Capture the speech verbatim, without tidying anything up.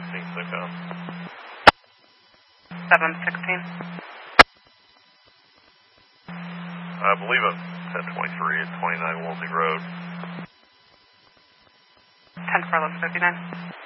sixteen, SOCOM. seven sixteen. I believe I'm ten twenty-three at twenty-nine Woolsey Road. ten four eleven fifty-nine.